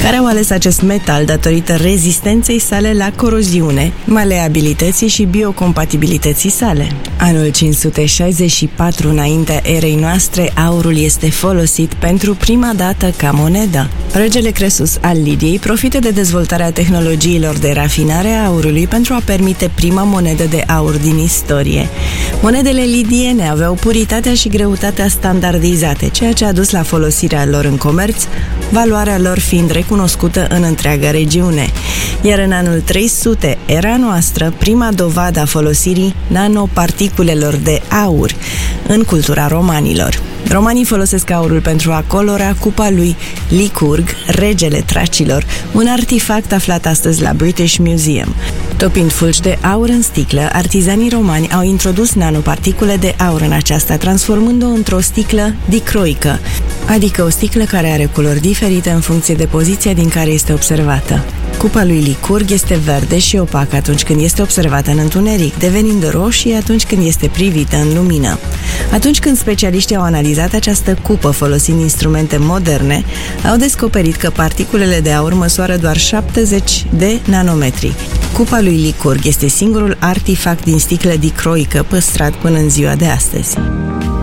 care au ales acest metal datorită rezistenței sale la coroziune, maleabilității și biocompatibilității sale. Anul 564 înaintea erei noastre, aurul este folosit pentru prima dată ca monedă. Regele Cresus al Lidiei profită de dezvoltarea tehnologiilor de rafinare a aurului pentru a permite prima monedă de aur din istorie. Monedele lidiene aveau puritatea și greutatea standardizate, ceea ce a dus la folosirea lor în comerț, valoarea lor fiind recunoscută în întreaga regiune. Iar în anul 300, era noastră, prima dovadă a folosirii nanoparticulelor de aur în cultura romanilor. Romanii folosesc aurul pentru a colora cupa lui Licurg, regele tracilor, un artifact aflat astăzi la British Museum. Topind fulgi de aur în sticlă, artizanii romani au introdus nanoparticule de aur în aceasta, transformând-o într-o sticlă dicroică, adică o sticlă care are culori diferite în funcție de poziția din care este observată. Cupa lui Licurg este verde și opacă atunci când este observată în întuneric, devenind roșie atunci când este privită în lumină. Atunci când specialiștii au analizat această cupă folosind instrumente moderne, au descoperit că particulele de aur măsoară doar 70 de nanometri. Cupa lui Licurg este singurul artifact din sticlă dicroică păstrat până în ziua de astăzi.